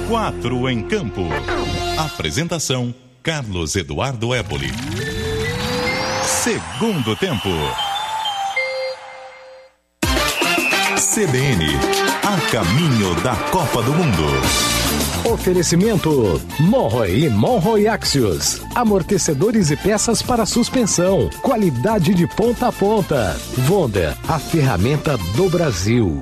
4 em Campo. Apresentação: Carlos Eduardo Éboli. Segundo tempo. CBN, a caminho da Copa do Mundo. Oferecimento: Monroe e Monroe Axios. Amortecedores e peças para suspensão. Qualidade de ponta a ponta. Vonda, a ferramenta do Brasil.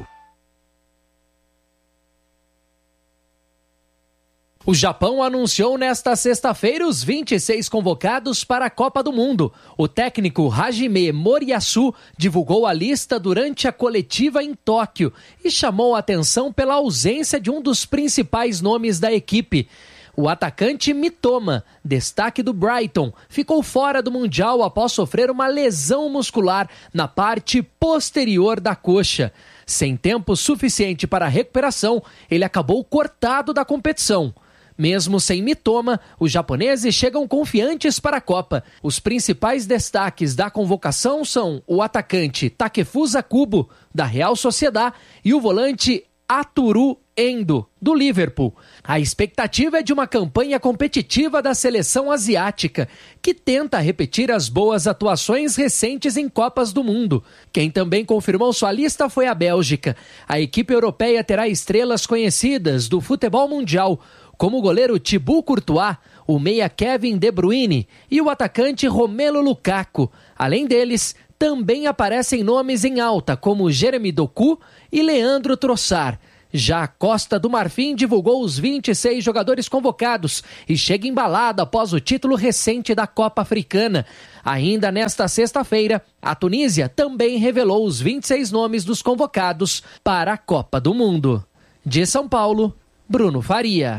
O Japão anunciou nesta sexta-feira os 26 convocados para a Copa do Mundo. O técnico Hajime Moriyasu divulgou a lista durante a coletiva em Tóquio e chamou a atenção pela ausência de um dos principais nomes da equipe. O atacante Mitoma, destaque do Brighton, ficou fora do Mundial após sofrer uma lesão muscular na parte posterior da coxa. Sem tempo suficiente para a recuperação, ele acabou cortado da competição. Mesmo sem Mitoma, os japoneses chegam confiantes para a Copa. Os principais destaques da convocação são o atacante Takefusa Kubo, da Real Sociedad, e o volante Aturu Endo, do Liverpool. A expectativa é de uma campanha competitiva da seleção asiática, que tenta repetir as boas atuações recentes em Copas do Mundo. Quem também confirmou sua lista foi a Bélgica. A equipe europeia terá estrelas conhecidas do futebol mundial, como o goleiro Thibaut Courtois, o meia Kevin De Bruyne e o atacante Romelu Lukaku. Além deles, também aparecem nomes em alta, como Jeremy Doku e Leandro Trossard. Já a Costa do Marfim divulgou os 26 jogadores convocados e chega embalada após o título recente da Copa Africana. Ainda nesta sexta-feira, a Tunísia também revelou os 26 nomes dos convocados para a Copa do Mundo. De São Paulo, Bruno Faria.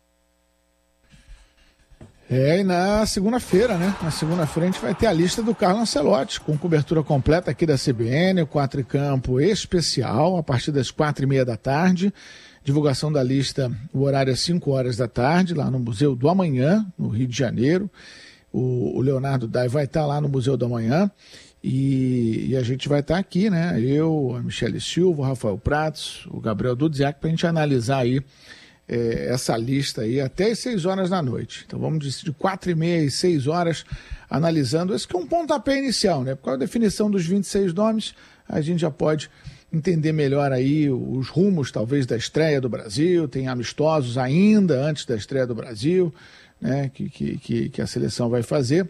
E na segunda-feira, né? Na segunda-feira a gente vai ter a lista do Carlo Ancelotti, com cobertura completa aqui da CBN, o 4 em Campo especial, a partir das 4h30 da tarde. Divulgação da lista, o horário é 5 horas da tarde, lá no Museu do Amanhã, no Rio de Janeiro. O Leonardo Dai vai estar lá no Museu do Amanhã e a gente vai estar aqui, né? Eu, a Michele Silva, o Rafael Pratos, o Gabriel Dudziak, para a gente analisar aí essa lista aí até as 6 horas da noite. Então vamos de 4h30 às 6 horas analisando esse que é um pontapé inicial, né? Por causa da definição dos 26 nomes, a gente já pode entender melhor aí os rumos talvez da estreia do Brasil, tem amistosos ainda antes da estreia do Brasil, né? Que a seleção vai fazer.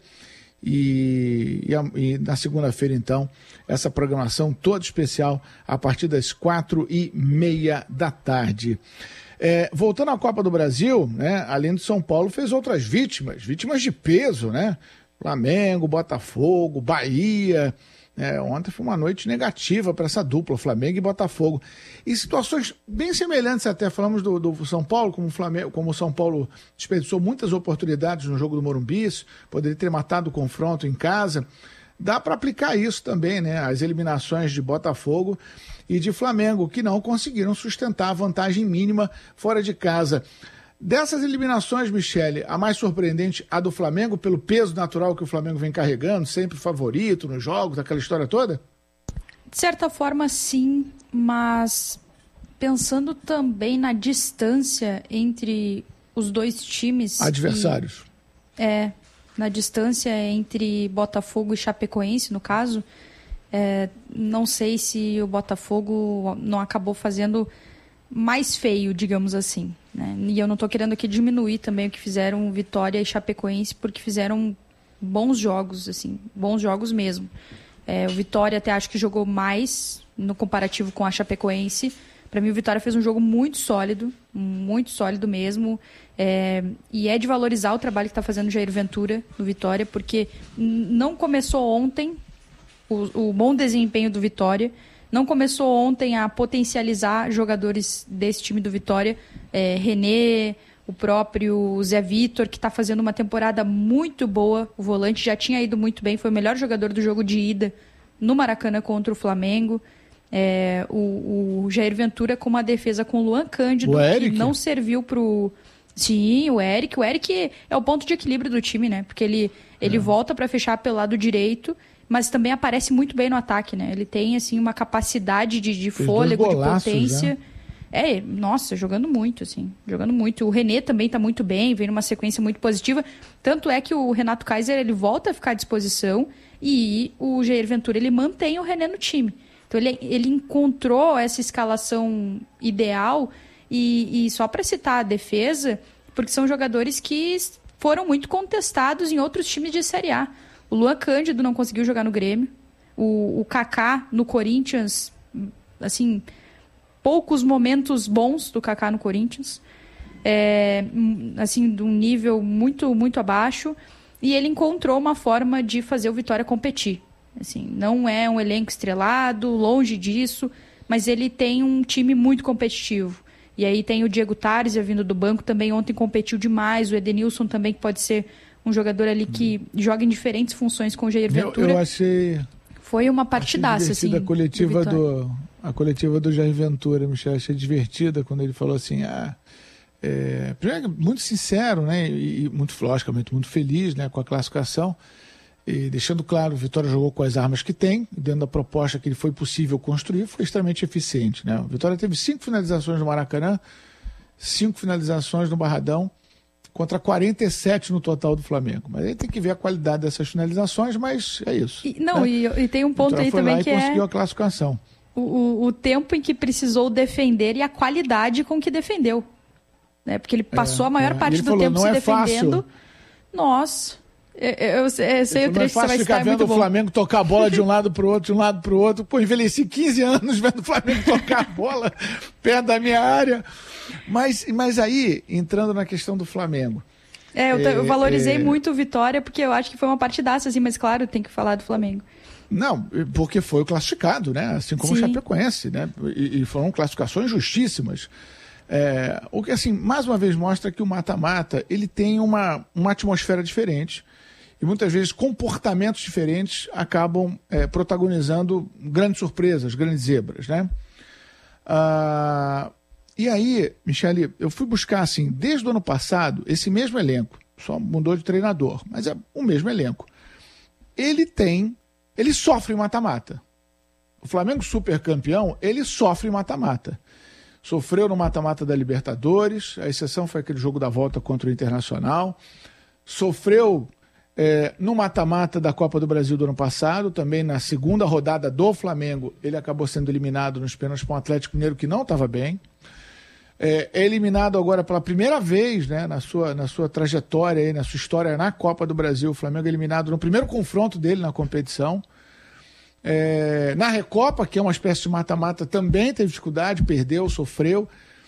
E na segunda-feira, então, essa programação toda especial a partir das 4h30 da tarde. Voltando à Copa do Brasil, né, além do São Paulo, fez outras vítimas de peso, né? Flamengo, Botafogo, Bahia. Ontem foi uma noite negativa para essa dupla, Flamengo e Botafogo. E situações bem semelhantes até. Falamos do São Paulo, como o São Paulo desperdiçou muitas oportunidades no jogo do Morumbi, poderia ter matado o confronto em casa. Dá para aplicar isso também, né? As eliminações de Botafogo e de Flamengo, que não conseguiram sustentar a vantagem mínima fora de casa. Dessas eliminações, Michele, a mais surpreendente, a do Flamengo, pelo peso natural que o Flamengo vem carregando, sempre favorito nos jogos, aquela história toda? De certa forma, sim, mas pensando também na distância entre os dois times... Adversários. Na distância entre Botafogo e Chapecoense, no caso, não sei se o Botafogo não acabou fazendo mais feio, digamos assim, né? E eu não estou querendo aqui diminuir também o que fizeram Vitória e Chapecoense, porque fizeram bons jogos, assim, bons jogos mesmo. O Vitória até acho que jogou mais no comparativo com a Chapecoense. Para mim, o Vitória fez um jogo muito sólido mesmo. E é de valorizar o trabalho que está fazendo o Jair Ventura no Vitória, porque não começou ontem o bom desempenho do Vitória, não começou ontem a potencializar jogadores desse time do Vitória. René, o próprio Zé Vitor, que está fazendo uma temporada muito boa. O volante já tinha ido muito bem, foi o melhor jogador do jogo de ida no Maracanã contra o Flamengo. O Jair Ventura com uma defesa com o Luan Cândido, que não serviu pro... Sim, o Eric. O Eric é o ponto de equilíbrio do time, né? Porque ele volta para fechar pelo lado direito, mas também aparece muito bem no ataque, né? Ele tem, assim, uma capacidade de fôlego, de potência. Nossa, jogando muito, assim. Jogando muito. O René também tá muito bem, vem numa sequência muito positiva. Tanto é que o Renato Kaiser, ele volta a ficar à disposição e o Jair Ventura, ele mantém o René no time. Então, ele encontrou essa escalação ideal e só para citar a defesa, porque são jogadores que foram muito contestados em outros times de Série A. O Luan Cândido não conseguiu jogar no Grêmio. O Kaká no Corinthians, assim, poucos momentos bons do Kaká no Corinthians. Assim, de um nível muito, muito abaixo. E ele encontrou uma forma de fazer o Vitória competir. Assim, não é um elenco estrelado, longe disso, mas ele tem um time muito competitivo. E aí tem o Diego Tarsia vindo do banco, também ontem competiu demais. O Edenilson também, que pode ser um jogador ali que joga em diferentes funções com o Jair Ventura. Eu achei... Foi uma partidaça, assim. A coletiva do Jair Ventura, Michel, achei divertida quando ele falou assim, primeiro, muito sincero, né, e muito, logicamente, muito feliz, né, com a classificação, e deixando claro, o Vitória jogou com as armas que tem, dentro da proposta que foi possível construir, foi extremamente eficiente, né. O Vitória teve 5 finalizações no Maracanã, 5 finalizações no Barradão, contra 47 no total do Flamengo. Mas aí tem que ver a qualidade dessas finalizações, mas é isso. E tem um ponto aí também que conseguiu a classificação. O tempo em que precisou defender e a qualidade com que defendeu. Né? Porque ele passou a maior parte do tempo se defendendo. Nossa, eu sei o trecho que você vai citar, é muito bom. Ficar vendo o Flamengo tocar a bola de um lado pro outro, de um lado pro outro. Pô, envelheci 15 anos vendo o Flamengo tocar a bola perto da minha área. Mas aí, entrando na questão do Flamengo... Eu valorizei muito o Vitória, porque eu acho que foi uma partidaça, assim, mas claro, tem que falar do Flamengo. Não, porque foi o classificado, né? Assim como o Chapecoense, né? E foram classificações justíssimas. O que, assim, mais uma vez mostra que o mata-mata, ele tem uma atmosfera diferente e muitas vezes comportamentos diferentes acabam protagonizando grandes surpresas, grandes zebras, né? E aí, Michele, eu fui buscar, assim, desde o ano passado, esse mesmo elenco, só mudou de treinador, mas é o mesmo elenco. Ele sofre mata-mata. O Flamengo super campeão, ele sofre mata-mata. Sofreu no mata-mata da Libertadores, a exceção foi aquele jogo da volta contra o Internacional. Sofreu no mata-mata da Copa do Brasil do ano passado, também na segunda rodada do Flamengo, ele acabou sendo eliminado nos pênaltis para um Atlético Mineiro que não estava bem. É eliminado agora pela primeira vez, né, na sua trajetória, aí, na sua história na Copa do Brasil. O Flamengo é eliminado no primeiro confronto dele na competição. Na Recopa, que é uma espécie de mata-mata, também teve dificuldade, perdeu, sofreu.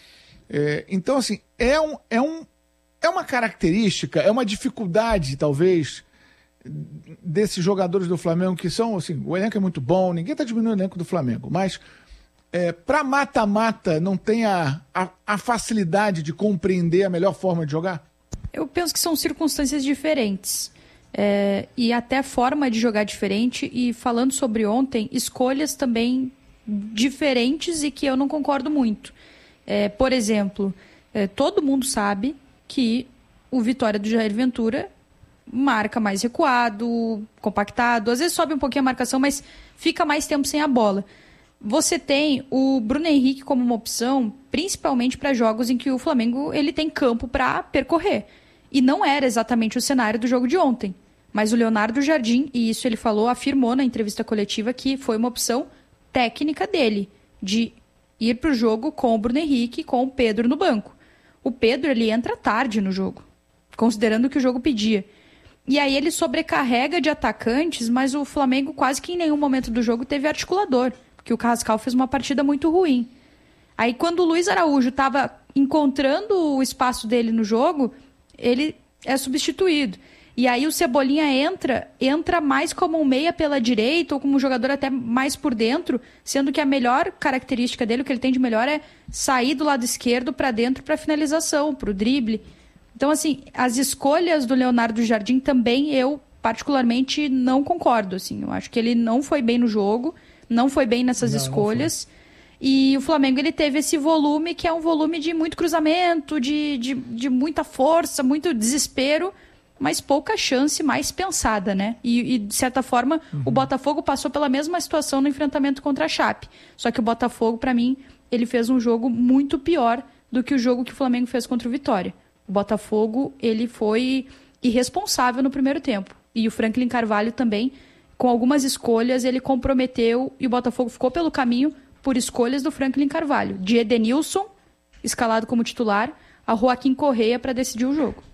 Então, assim, é uma característica, é uma dificuldade, talvez, desses jogadores do Flamengo que são, assim, o elenco é muito bom, ninguém está diminuindo o elenco do Flamengo, mas para mata-mata não tem a facilidade de compreender a melhor forma de jogar? Eu penso que são circunstâncias diferentes. E até forma de jogar diferente. E falando sobre ontem, escolhas também diferentes e que eu não concordo muito. Por exemplo, todo mundo sabe que o Vitória do Jair Ventura marca mais recuado, compactado. Às vezes sobe um pouquinho a marcação, mas fica mais tempo sem a bola. Você tem o Bruno Henrique como uma opção, principalmente para jogos em que o Flamengo ele tem campo para percorrer. E não era exatamente o cenário do jogo de ontem. Mas o Leonardo Jardim, e isso ele afirmou na entrevista coletiva, que foi uma opção técnica dele, de ir para o jogo com o Bruno Henrique e com o Pedro no banco. O Pedro ele entra tarde no jogo, considerando o que o jogo pedia. E aí ele sobrecarrega de atacantes, mas o Flamengo quase que em nenhum momento do jogo teve articulador, porque o Carrascal fez uma partida muito ruim. Aí quando o Luiz Araújo estava encontrando o espaço dele no jogo, ele é substituído. E aí o Cebolinha entra mais como um meia pela direita ou como um jogador até mais por dentro, sendo que a melhor característica dele, o que ele tem de melhor é sair do lado esquerdo para dentro para finalização, para o drible. Então, assim, as escolhas do Leonardo Jardim também eu particularmente não concordo. Assim. Eu acho que ele não foi bem no jogo, não foi bem nessas escolhas. E o Flamengo ele teve esse volume que é um volume de muito cruzamento, de muita força, muito desespero, mas pouca chance mais pensada, né? E de certa forma, o Botafogo passou pela mesma situação no enfrentamento contra a Chape. Só que o Botafogo, para mim, ele fez um jogo muito pior do que o jogo que o Flamengo fez contra o Vitória. O Botafogo, ele foi irresponsável no primeiro tempo. E o Franklin Carvalho também, com algumas escolhas, ele comprometeu e o Botafogo ficou pelo caminho por escolhas do Franklin Carvalho. De Edenilson, escalado como titular, a Joaquim Correia para decidir o jogo.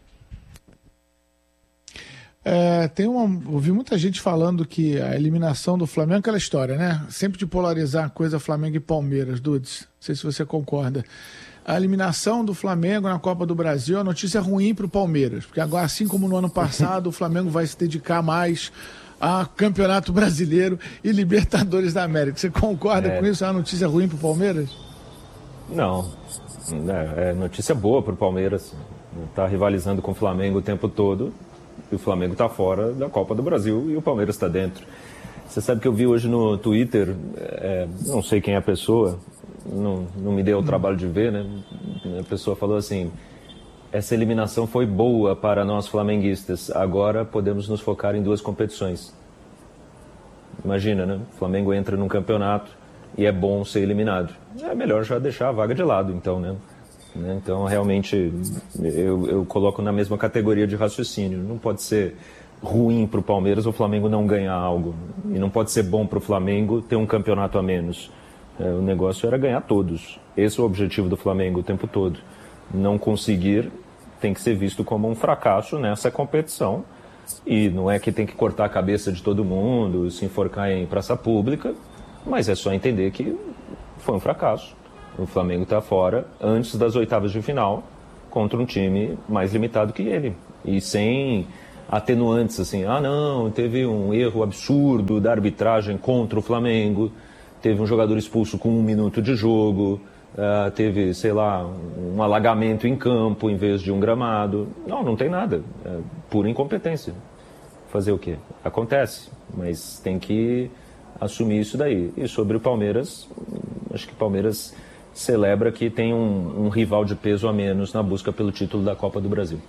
Ouvi muita gente falando que a eliminação do Flamengo é aquela história, né? Sempre de polarizar a coisa Flamengo e Palmeiras, Dudes. Não sei se você concorda. A eliminação do Flamengo na Copa do Brasil é uma notícia ruim para o Palmeiras, porque agora, assim como no ano passado, o Flamengo vai se dedicar mais a Campeonato Brasileiro e Libertadores da América. Você concorda com isso? É uma notícia ruim para o Palmeiras? Não. É notícia boa para o Palmeiras. Está rivalizando com o Flamengo o tempo todo. E o Flamengo está fora da Copa do Brasil e o Palmeiras está dentro. Você sabe que eu vi hoje no Twitter, não sei quem é a pessoa, não me deu o trabalho de ver, né? A pessoa falou assim: essa eliminação foi boa para nós flamenguistas, agora podemos nos focar em 2 competições. Imagina, né? O Flamengo entra num campeonato e é bom ser eliminado. É melhor já deixar a vaga de lado, então, né? Então, realmente, eu coloco na mesma categoria de raciocínio. Não pode ser ruim para o Palmeiras o Flamengo não ganhar algo. E não pode ser bom para o Flamengo ter um campeonato a menos. O negócio era ganhar todos. Esse é o objetivo do Flamengo o tempo todo. Não conseguir tem que ser visto como um fracasso nessa competição. E não é que tem que cortar a cabeça de todo mundo, se enforcar em praça pública, mas é só entender que foi um fracasso. O Flamengo está fora antes das oitavas de final contra um time mais limitado que ele. E sem atenuantes assim, não, teve um erro absurdo da arbitragem contra o Flamengo, teve um jogador expulso com 1 minuto de jogo, teve, sei lá, um alagamento em campo em vez de um gramado. Não tem nada. É pura incompetência. Fazer o quê? Acontece, mas tem que assumir isso daí. E sobre o Palmeiras, acho que o Palmeiras celebra que tem um rival de peso a menos na busca pelo título da Copa do Brasil.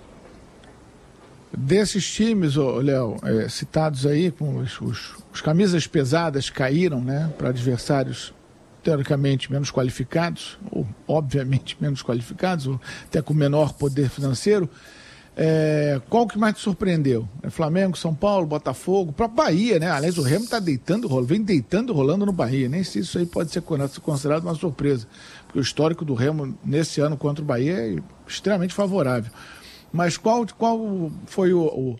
Desses times, Léo, citados aí, com os camisas pesadas caíram, né, para adversários teoricamente menos qualificados, ou obviamente menos qualificados, ou até com menor poder financeiro. Qual que mais te surpreendeu? Flamengo, São Paulo, Botafogo, próprio Bahia, né? Aliás, o Remo vem deitando e rolando no Bahia. Nem sei se isso aí pode ser considerado uma surpresa, porque o histórico do Remo nesse ano contra o Bahia é extremamente favorável. Mas qual foi o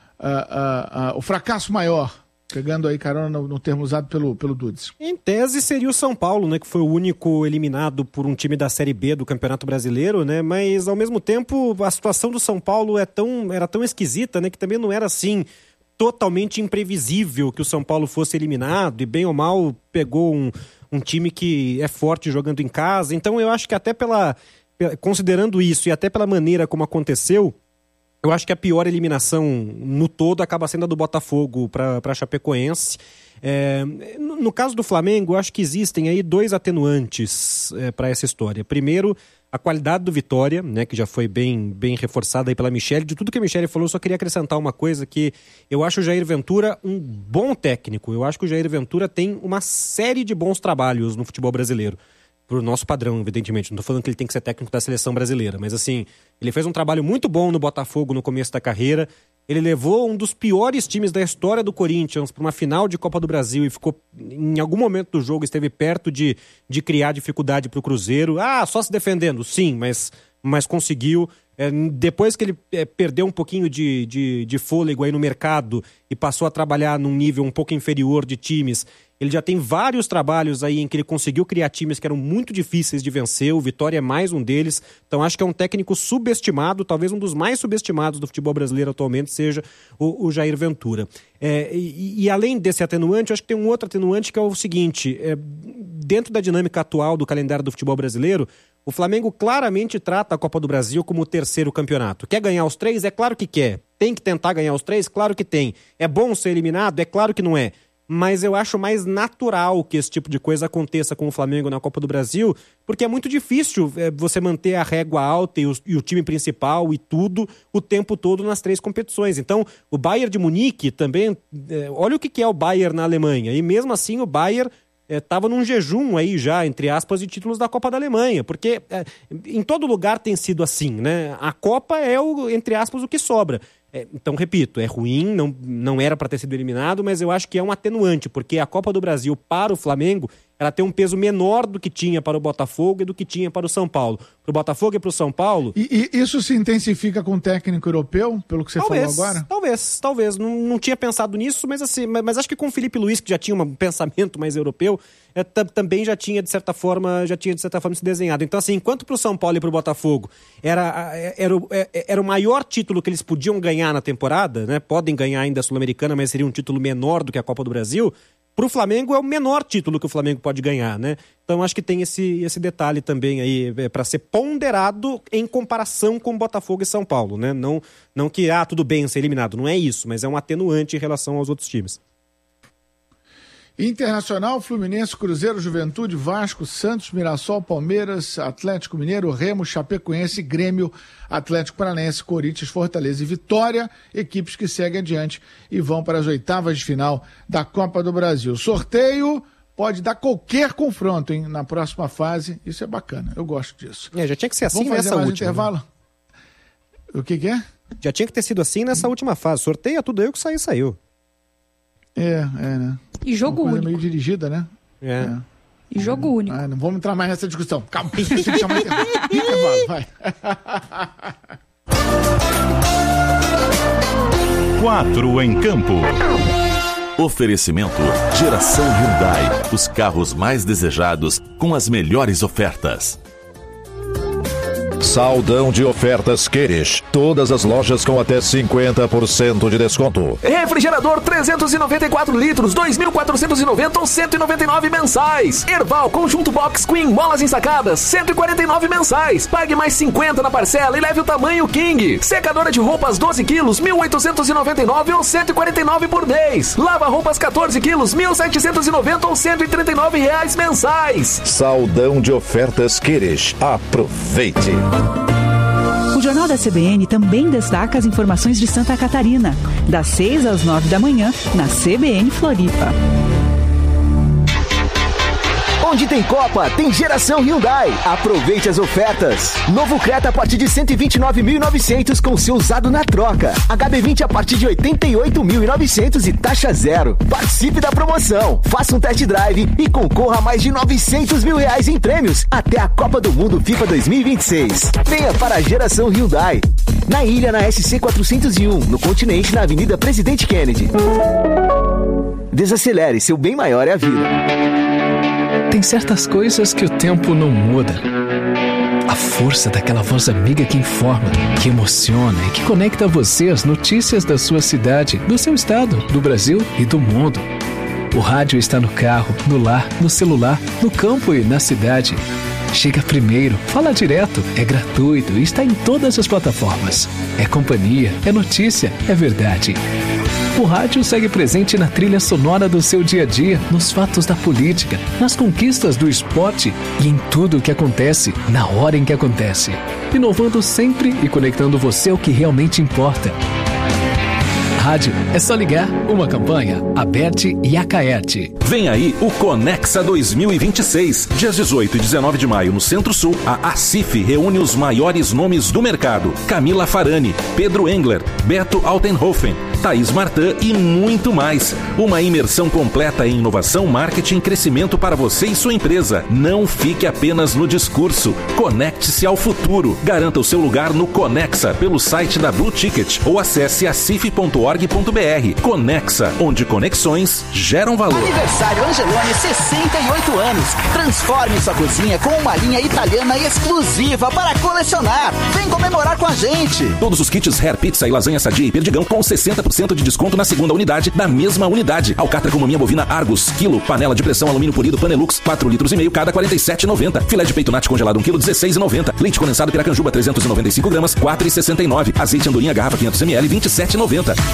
fracasso maior? Pegando aí carona no termo usado pelo Dudes. Em tese seria o São Paulo, né, que foi o único eliminado por um time da Série B do Campeonato Brasileiro, né, mas ao mesmo tempo a situação do São Paulo era tão esquisita, né, que também não era assim totalmente imprevisível que o São Paulo fosse eliminado e bem ou mal pegou um time que é forte jogando em casa. Então eu acho que até considerando isso e até pela maneira como aconteceu, eu acho que a pior eliminação no todo acaba sendo a do Botafogo para a Chapecoense. No caso do Flamengo, eu acho que existem aí 2 atenuantes para essa história. Primeiro, a qualidade do Vitória, né, que já foi bem reforçada aí pela Michele. De tudo que a Michele falou, eu só queria acrescentar uma coisa, que eu acho o Jair Ventura um bom técnico. Eu acho que o Jair Ventura tem uma série de bons trabalhos no futebol brasileiro. Pro nosso padrão, evidentemente. Não tô falando que ele tem que ser técnico da seleção brasileira, mas assim, ele fez um trabalho muito bom no Botafogo no começo da carreira. Ele levou um dos piores times da história do Corinthians para uma final de Copa do Brasil e ficou, em algum momento do jogo, esteve perto de criar dificuldade pro Cruzeiro. Só se defendendo, sim, mas conseguiu. Depois que ele perdeu um pouquinho de fôlego aí no mercado e passou a trabalhar num nível um pouco inferior de times, ele já tem vários trabalhos aí em que ele conseguiu criar times que eram muito difíceis de vencer. O Vitória é mais um deles. Então acho que é um técnico subestimado, talvez um dos mais subestimados do futebol brasileiro atualmente seja o Jair Ventura. E além desse atenuante, eu acho que tem um outro atenuante que é o seguinte: dentro da dinâmica atual do calendário do futebol brasileiro, o Flamengo claramente trata a Copa do Brasil como o terceiro campeonato. Quer ganhar os 3? É claro que quer. Tem que tentar ganhar os 3? Claro que tem. É bom ser eliminado? É claro que não é. Mas eu acho mais natural que esse tipo de coisa aconteça com o Flamengo na Copa do Brasil, porque é muito difícil você manter a régua alta e o time principal e tudo o tempo todo nas 3 competições. Então, o Bayern de Munique também, olha o que é o Bayern na Alemanha, e mesmo assim o Bayern estava num jejum aí já, entre aspas, de títulos da Copa da Alemanha, porque em todo lugar tem sido assim, né? A Copa é, entre aspas, o que sobra. Então, repito, é ruim, não era para ter sido eliminado, mas eu acho que é um atenuante, porque a Copa do Brasil para o Flamengo, ela tem um peso menor do que tinha para o Botafogo e do que tinha para o São Paulo. Para o Botafogo e para o São Paulo... E isso se intensifica com o técnico europeu, pelo que você falou agora? Talvez. Não tinha pensado nisso, mas acho que com o Felipe Luiz, que já tinha um pensamento mais europeu, também já tinha, de certa forma, se desenhado. Então, assim, enquanto para o São Paulo e para o Botafogo era o maior título que eles podiam ganhar na temporada, né? Podem ganhar ainda a Sul-Americana, mas seria um título menor do que a Copa do Brasil. Para o Flamengo é o menor título que o Flamengo pode ganhar, né? Então acho que tem esse detalhe também aí para ser ponderado em comparação com Botafogo e São Paulo, né? Não que, tudo bem ser eliminado, não é isso, mas é um atenuante em relação aos outros times. Internacional, Fluminense, Cruzeiro, Juventude, Vasco, Santos, Mirassol, Palmeiras, Atlético Mineiro, Remo, Chapecoense, Grêmio, Atlético Paranaense, Corinthians, Fortaleza e Vitória, equipes que seguem adiante e vão para as oitavas de final da Copa do Brasil. Sorteio pode dar qualquer confronto, hein, na próxima fase, isso é bacana, eu gosto disso. Já tinha que ser assim. Vamos fazer nessa mais última. Intervalo? Né? O que é? Já tinha que ter sido assim nessa última fase, sorteia tudo aí, o que saiu. Né? E jogo único. Meio dirigida, né? E jogo único. Não vamos entrar mais nessa discussão. Calma, tem que chamar intervalo, vai. 4 em campo. Oferecimento Geração Hyundai. Os carros mais desejados com as melhores ofertas. Saldão de ofertas Queires. Todas as lojas com até 50% de desconto. Refrigerador 394 litros, 2.490 ou 199 mensais. Erval Conjunto Box Queen, molas ensacadas, 149 mensais. Pague mais 50 na parcela e leve o tamanho King. Secadora de roupas 12 quilos, 1.899 ou 149 por mês. Lava roupas 14 quilos, 1.790 ou 139 reais mensais. Saldão de ofertas Queires. Aproveite. O Jornal da CBN também destaca as informações de Santa Catarina, das 6 às 9 da manhã, na CBN Floripa. Onde tem Copa, tem Geração Hyundai. Aproveite as ofertas. Novo Creta a partir de 129.900 com seu usado na troca. HB20 a partir de 88.900 e taxa zero. Participe da promoção. Faça um test drive e concorra a mais de R$900 mil em prêmios até a Copa do Mundo FIFA 2026. Venha para a Geração Hyundai. Na ilha, na SC 401, no continente, na Avenida Presidente Kennedy. Desacelere, seu bem maior é a vida. Tem certas coisas que o tempo não muda. A força daquela voz amiga que informa, que emociona e que conecta você às notícias da sua cidade, do seu estado, do Brasil e do mundo. O rádio está no carro, no lar, no celular, no campo e na cidade. Chega primeiro, fala direto, é gratuito e está em todas as plataformas. É companhia, é notícia, é verdade. O rádio segue presente na trilha sonora do seu dia a dia, nos fatos da política, nas conquistas do esporte e em tudo o que acontece, na hora em que acontece. Inovando sempre e conectando você ao que realmente importa. Rádio, é só ligar. Uma campanha, Aberte e Acaerte. Vem aí o Conexa 2026. Dias 18 e 19 de maio no Centro-Sul, a ACIF reúne os maiores nomes do mercado. Camila Farani, Pedro Engler, Beto Altenhofen, Thaís Martã e muito mais. Uma imersão completa em inovação, marketing e crescimento para você e sua empresa. Não fique apenas no discurso. Conecte-se ao futuro. Garanta o seu lugar no Conexa pelo site da Blue Ticket ou acesse acif.org.br. Conexa, onde conexões geram valor. Aniversário Angelone, 68 anos. Transforme sua cozinha com uma linha italiana exclusiva para colecionar. Vem comemorar com a gente. Todos os kits Hair Pizza e lasanha sadia e perdigão com 60% de desconto na segunda unidade da mesma unidade. Alcatra com maminha bovina Argus, quilo. Panela de pressão alumínio polido Panelux, 4,5 litros cada, R$ 47,90. Filé de peito nati congelado 1 kg, R$ 16,90. Leite condensado Piracanjuba, 395 gramas, R$ 4,69. Azeite andorinha garrafa 500 ml, R$ 27,90.